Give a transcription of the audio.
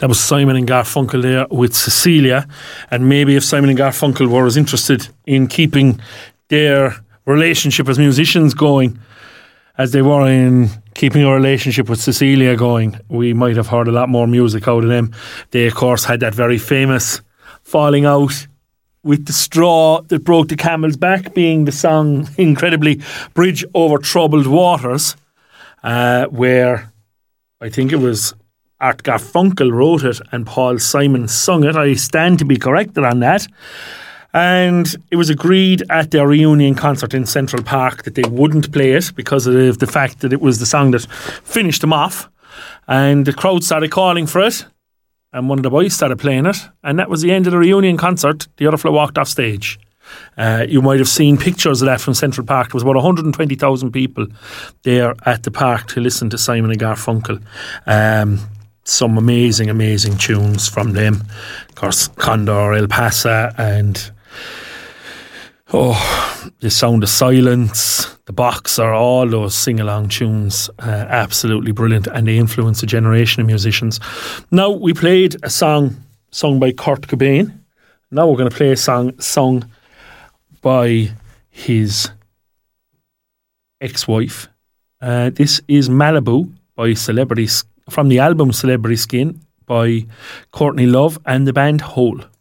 That was Simon and Garfunkel there with Cecilia. And maybe if Simon and Garfunkel were as interested in keeping their relationship as musicians going as they were in keeping a relationship with Cecilia going, we might have heard a lot more music out of them. They, of course, had that very famous falling out with the straw that broke the camel's back, being the song, incredibly, Bridge Over Troubled Waters, where I think it was Art Garfunkel wrote it and Paul Simon sung it. I stand to be corrected on that. And it was agreed at their reunion concert in Central Park that they wouldn't play it because of the fact that it was the song that finished them off. And the crowd started calling for it. And one of the boys started playing it. And that was the end of the reunion concert. The other fellow walked off stage. You might have seen pictures of that from Central Park. There was about 120,000 people there at the park to listen to Simon and Garfunkel. Some amazing, amazing tunes from them. Of course, Condor, El Paso, and The Sound of Silence, The Boxer, all those sing-along tunes, absolutely brilliant, and they influenced a generation of musicians. Now, we played a song sung by Kurt Cobain. Now we're going to play a song sung by his ex-wife. This is Malibu by Celebrity, from the album Celebrity Skin by Courtney Love and the band Hole.